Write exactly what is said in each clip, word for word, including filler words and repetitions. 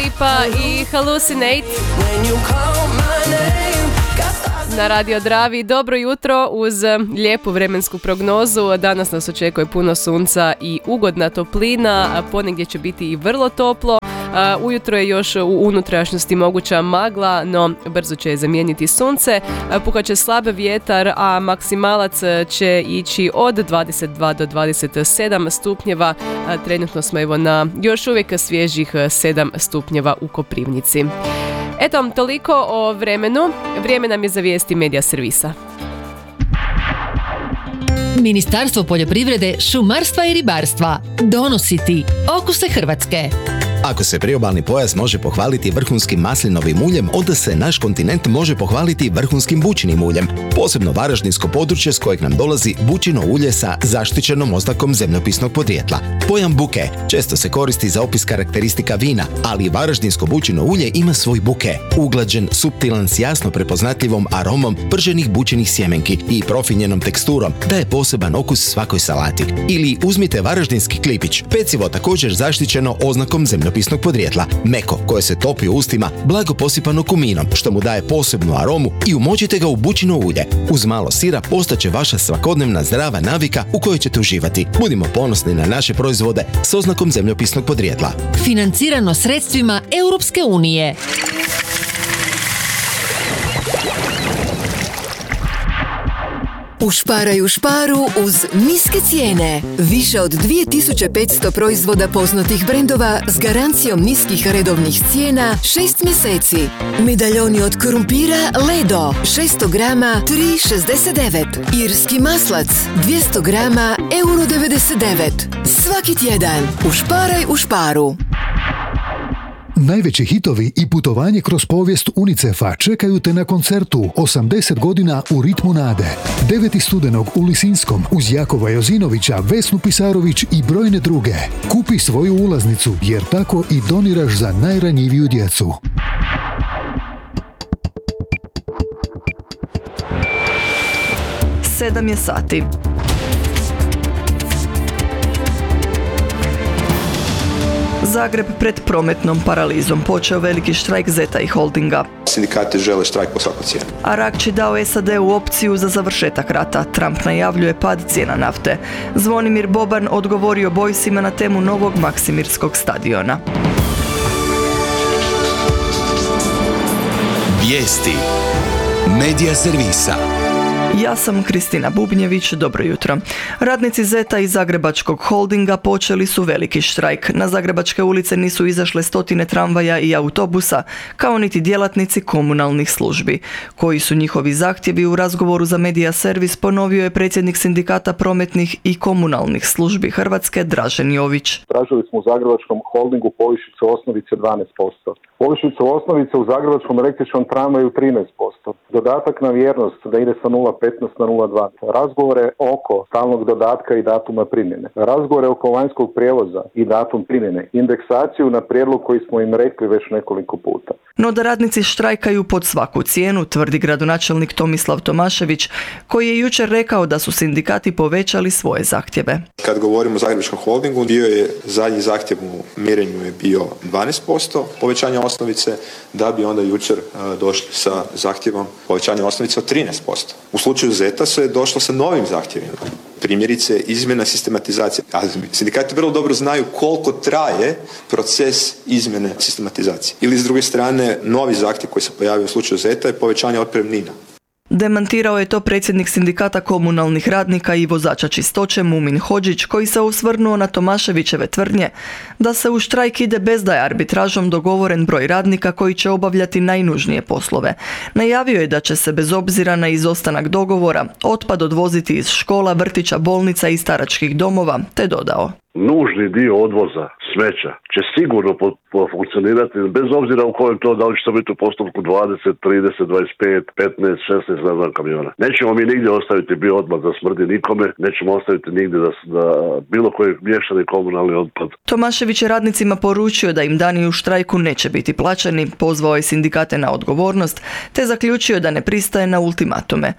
Lipa i Hallucinate na Radio Dravi. Dobro jutro uz lijepu vremensku prognozu. Danas nas očekuje puno sunca i ugodna toplina, ponegdje će biti i vrlo toplo. Ujutro je još u unutrašnjosti moguća magla, no brzo će je zamijeniti sunce. Puhat će slab vjetar, a maksimalac će ići od dvadeset dva do dvadeset sedam stupnjeva. Trenutno smo evo na još uvijek svježih sedam stupnjeva u Koprivnici. Eto, toliko o vremenu. Vrijeme nam je za vijesti Medija servisa. Ministarstvo poljoprivrede, šumarstva i ribarstva donosi ti Okuse Hrvatske. Ako se priobalni pojas može pohvaliti vrhunskim maslinovim uljem, onda se naš kontinent može pohvaliti vrhunskim bućinim uljem. Posebno varaždinsko područje s kojeg nam dolazi bućino ulje sa zaštićenom oznakom zemljopisnog podrijetla. Pojam buke često se koristi za opis karakteristika vina, ali varaždinsko bućino ulje ima svoj buke. Uglađen, suptilan s jasno prepoznatljivom aromom prženih bućinih sjemenki i profinjenom teksturom daje poseban okus svakoj salati. Ili uzmite varaždinski klipić, pecivo također zaštićeno oznakom zemljopisnog pisnog podrijetla, meko koje se topi u ustima, blago posipano kuminom, što mu daje posebnu aromu, i umočite ga u bućino ulje. Uz malo sira postaće vaša svakodnevna zdrava navika u kojoj ćete uživati. Budimo ponosni na naše proizvode s oznakom zemljopisnog podrijetla. Financirano sredstvima Europske unije. Ušparaj u šparu uz niske cijene. Više od dvije tisuće petsto proizvoda poznatih brendova s garancijom niskih redovnih cijena šest mjeseci. Medaljoni od krumpira Ledo šesto grama tri šezdeset devet. Irski maslac dvjesto grama euro devedeset devet. Svaki tjedan ušparaj u šparu. Najveći hitovi i putovanje kroz povijest UNICEF-a čekaju te na koncertu osamdeset godina u ritmu nade. deveti studenog u Lisinskom uz Jakova Jozinovića, Vesnu Pisarović i brojne druge. Kupi svoju ulaznicu jer tako i doniraš za najranjiviju djecu. Sedam je sati. Zagreb pred prometnom paralizom. Počeo veliki štrajk Zeta i Holdinga. Sindikati žele štrajk po svaku cijenu. Arakči dao S A D-u opciju za završetak rata. Trump najavljuje pad cijena nafte. Zvonimir Boban odgovorio bojsima na temu novog Maksimirskog stadiona. Vijesti Medija servisa. Ja sam Kristina Bubnjević, dobro jutro. Radnici Zeta i Zagrebačkog Holdinga počeli su veliki štrajk. Na zagrebačke ulice nisu izašle stotine tramvaja i autobusa, kao niti djelatnici komunalnih službi. Koji su njihovi zahtjevi u razgovoru za Medija servis ponovio je predsjednik sindikata prometnih i komunalnih službi Hrvatske Dražen Jović. Tražili smo u Zagrebačkom Holdingu povišicu osnovice dvanaest posto. Povišicu osnovice u Zagrebačkom električnom tramvaju trinaest posto. Dodatak na vjernost da ide sa nula petnaest na nula dva. Razgovore oko stalnog dodatka i datuma primjene. Razgovore oko vanjskog prijevoza i datum primjene. Indeksaciju na prijedlog koji smo im rekli već nekoliko puta. No da radnici štrajkaju pod svaku cijenu, tvrdi gradonačelnik Tomislav Tomašević, koji je jučer rekao da su sindikati povećali svoje zahtjeve. Kad govorimo o Zagrebačkom Holdingu, bio je zadnji zahtjev u mirenju je bio dvanaest posto povećanja osnovice, da bi onda jučer uh, došli sa zahtjevom povećanja osnovice od trinaest posto. U slučaju Zeta se je došlo sa novim zahtjevima. Primjerice, izmjena sistematizacije. A sindikati vrlo dobro znaju koliko traje proces izmjene sistematizacije. Ili s druge strane, novi zahtjev koji se pojavio u slučaju Zeta je povećanje otpremnina. Demantirao je to predsjednik sindikata komunalnih radnika i vozača čistoće Mumin Hodžić, koji se osvrnuo na Tomaševićeve tvrdnje da se u štrajk ide bez da je arbitražom dogovoren broj radnika koji će obavljati najnužnije poslove. Najavio je da će se bez obzira na izostanak dogovora otpad odvoziti iz škola, vrtića, bolnica i staračkih domova, te dodao: nužni dio odvoza smeća će sigurno po, po funkcionirati bez obzira u kojem to, da li će to biti u postupku dvadeset, trideset, dvadeset pet, petnaest, šesnaest ne znam kamiona. Nećemo mi nigdje ostaviti bio otpad da smrdi nikome, nećemo ostaviti nigdje da, da bilo koji miješani komunalni otpad. Tomašević je radnicima poručio da im dani u štrajku neće biti plaćeni, pozvao je sindikate na odgovornost, te zaključio da ne pristaje na ultimatume.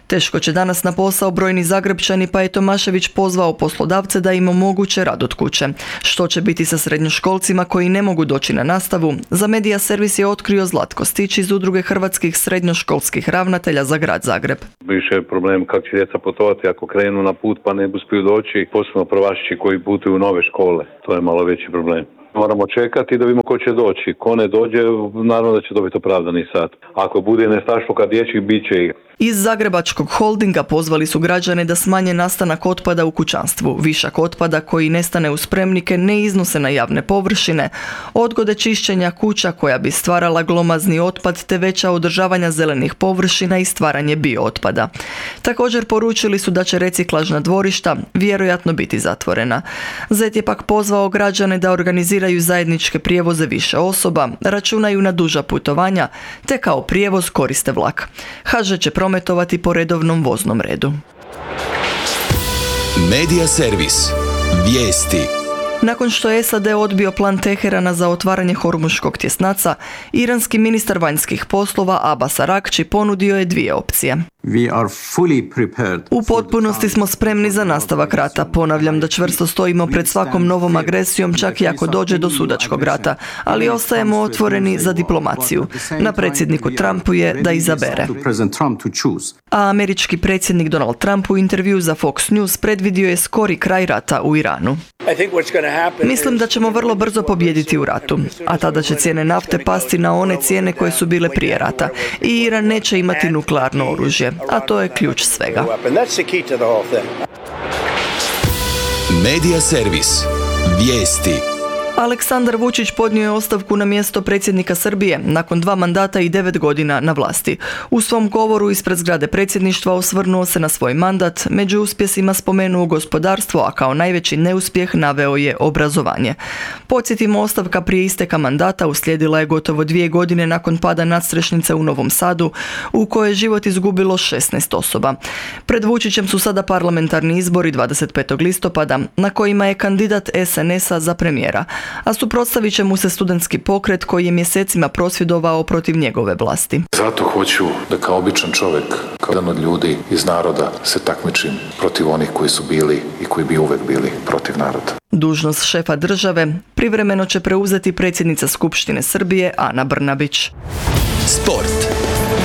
Teško će danas na posao brojni Zagrebčani, pa je Tomašević pozvao poslodavce da im omoguće rad od kuće. Što će biti sa srednjoškolcima koji ne mogu doći na nastavu? Za Medija servis je otkrio Zlatko Stić iz Udruge hrvatskih srednjoškolskih ravnatelja za grad Zagreb. Više je problem kako će djeca putovati ako krenu na put pa ne uspiju doći, posebno prvašići koji putuju u nove škole. To je malo veći problem. Moramo čekati da vidimo ko će doći. Ko ne dođe, naravno da će dobiti opravdani sat. Ako bude nestašluka dječjih, bit će ih. Iz Zagrebačkog holdinga pozvali su građane da smanje nastanak otpada u kućanstvu. Višak otpada koji nestane u spremnike ne iznose na javne površine, odgode čišćenja kuća koja bi stvarala glomazni otpad te veća održavanja zelenih površina i stvaranje biootpada. Također poručili su da će reciklažna dvorišta vjerojatno biti zatvorena. Zet je pak pozvao građane da organiziraju zajedničke prijevoze više osoba, računaju na duža putovanja te kao prijevoz koriste vlak. ha že će prometovati po redovnom voznom redu. Medija servis. Vijesti. Nakon što je es a de odbio plan Teherana za otvaranje Hormuškog tjesnaca, iranski ministar vanjskih poslova Abbas Arakči ponudio je dvije opcije. U potpunosti smo spremni za nastavak rata. Ponavljam da čvrsto stojimo pred svakom novom agresijom, čak i ako dođe do sudačkog rata, ali ostajemo otvoreni za diplomaciju. Na predsjedniku Trumpu je da izabere. A američki predsjednik Donald Trump u intervju za Fox News predvidio je skori kraj rata u Iranu. Mislim da ćemo vrlo brzo pobijediti u ratu, a tada će cijene nafte pasti na one cijene koje su bile prije rata i Iran neće imati nuklearno oružje, a to je ključ svega. Medija servis. Vijesti. Aleksandar Vučić podnio je ostavku na mjesto predsjednika Srbije nakon dva mandata i devet godina na vlasti. U svom govoru ispred zgrade predsjedništva osvrnuo se na svoj mandat, među uspjesima spomenuo gospodarstvo, a kao najveći neuspjeh naveo je obrazovanje. Podsjetimo, ostavka prije isteka mandata uslijedila je gotovo dvije godine nakon pada nadstrešnice u Novom Sadu, u kojoj je život izgubilo šesnaest osoba. Pred Vučićem su sada parlamentarni izbori dvadeset petog listopada, na kojima je kandidat es en es a za premijera, a suprotstavit će mu se studentski pokret koji je mjesecima prosvjedovao protiv njegove vlasti. Zato hoću da kao običan čovjek, kao jedan od ljudi iz naroda, se takmičim protiv onih koji su bili i koji bi uvek bili protiv naroda. Dužnost šefa države privremeno će preuzeti predsjednica Skupštine Srbije Ana Brnabić. Sport.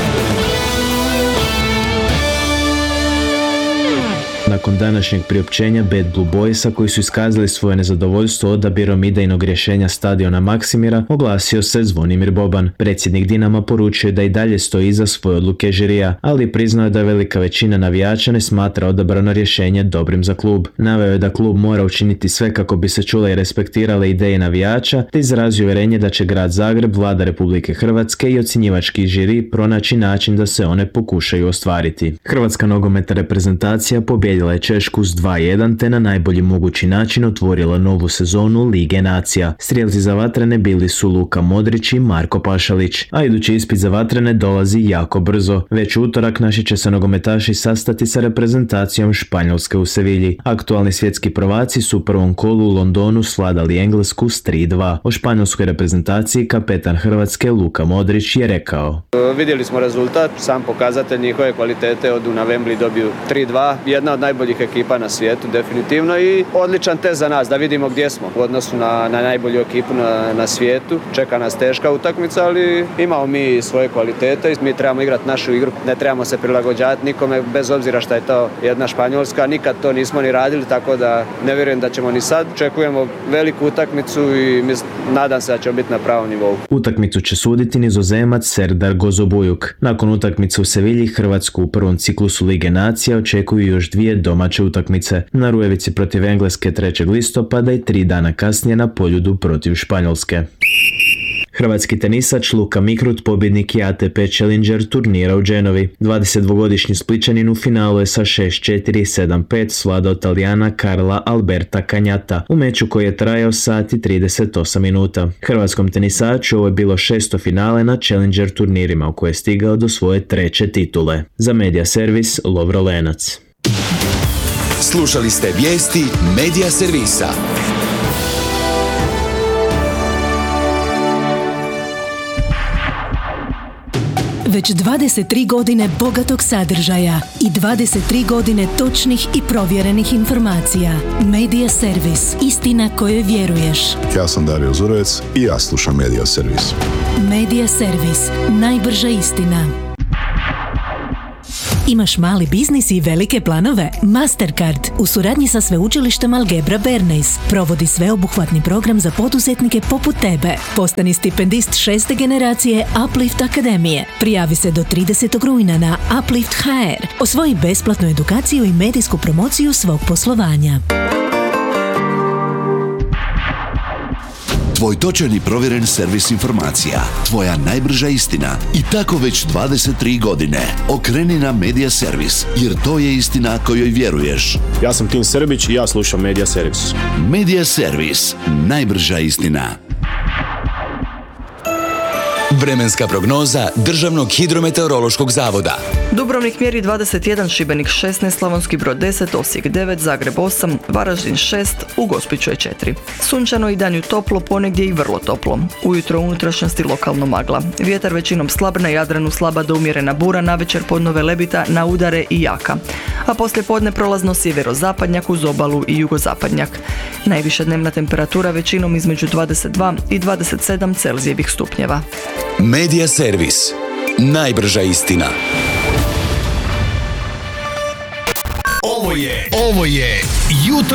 Nakon današnjeg priopćenja Bad Blue Boysa, koji su iskazali svoje nezadovoljstvo odabirom idejnog rješenja stadiona Maksimira, oglasio se Zvonimir Boban. Predsjednik Dinama poručio da i dalje stoji iza svoje odluke žirija, ali priznao je da velika većina navijača ne smatra odabrano rješenje dobrim za klub. Naveo je da klub mora učiniti sve kako bi se čule i respektirale ideje navijača, te izrazio uvjerenje da će grad Zagreb, vlada Republike Hrvatske i ocjenjivački žiri pronaći način da se one pokušaju ostvariti. Hrvatska nogometna reprezentacija pobjedila je Češku s dva jedan te na najbolji mogući način otvorila novu sezonu Lige nacija. Strijelci za vatrene bili su Luka Modrić i Marko Pašalić, a idući ispit za vatrene dolazi jako brzo. Već u utorak naši će se nogometaši sastati sa reprezentacijom Španjolske u Sevilji. Aktualni svjetski prvaci su u prvom kolu u Londonu svladali Englesku s tri dva. O španjolskoj reprezentaciji kapetan Hrvatske Luka Modrić je rekao: Vidjeli smo rezultat, sam pokazatelj njihove kvalitete, od na Wembley dobiju tri dva, jedna od najboljih ekipa na svijetu definitivno i odličan test za nas da vidimo gdje smo u odnosu na, na najbolju ekipu na, na svijetu. Čeka nas teška utakmica, ali imamo mi svoje kvalitete i mi trebamo igrati našu igru, ne trebamo se prilagođavati nikome bez obzira što je to jedna Španjolska, nikad to nismo ni radili, tako da ne vjerujem da ćemo ni sad. Očekujemo veliku utakmicu i mis, nadam se da ćemo biti na pravom nivou. Utakmicu će suditi Nizozemac Serdar Gozobujuk. Nakon utakmice u Sevilji Hrvatsku u prvom ciklusu Lige nacija očekuju još dvije domaće utakmice. Na Rujevici protiv Engleske trećeg listopada i tri dana kasnije na Poljudu protiv Španjolske. Hrvatski tenisač Luka Mikrut pobjednik je A T P Challenger turnira u Genovi. dvadesetdvogodišnji Splićanin u finalu je sa šest četiri sedam pet svladao Talijana Karla Alberta Kanjata u meču koji je trajao sat i trideset osam minuta. Hrvatskom tenisaču ovo je bilo šesto finale na Challenger turnirima u koje je stigao do svoje treće titule. Za Medija servis Lovro Lenac. Slušali ste vijesti Medija servisa. Već dvadeset tri godine bogatog sadržaja i dvadeset tri godine točnih i provjerenih informacija. Media Servis. Istina kojoj vjeruješ. Ja sam Dario Zurovec i ja slušam Media Servis. Media Servis. Najbrža istina. Imaš mali biznis i velike planove? Mastercard u suradnji sa sveučilištem Algebra Bernays provodi sveobuhvatni program za poduzetnike poput tebe. Postani stipendist šeste generacije Uplift Akademije. Prijavi se do tridesetog rujna na Uplift H R. Osvoji besplatnu edukaciju i medijsku promociju svog poslovanja. Tvoj točan i provjeren servis informacija. Tvoja najbrža istina. I tako već dvadeset tri godine. Okreni na Media Servis, jer to je istina kojoj vjeruješ. Ja sam Tim Srbić i ja slušam Media Servis. Media Servis. Najbrža istina. Vremenska prognoza Državnog hidrometeorološkog zavoda. Dubrovnik mjeri dvadeset jedan, Šibenik šesnaest, Slavonski Brod deset, Osijek devet, Zagreb osam, Varaždin šest, u Gospiću je četiri. Sunčano i danju toplo, ponegdje i vrlo toplo. Ujutro u unutrašnjosti lokalno magla. Vjetar većinom slab, na Jadranu slaba do umjerena bura, navečer podnove lebita, na udare i jaka. A poslije podne prolazno sjeverozapadnjak uz obalu i jugozapadnjak. Najviša dnevna temperatura većinom između dvadeset dva i dvadeset sedam Celzijevih stupnjeva. Media Servis. Najbrža istina. Ovo je, ovo je Jutro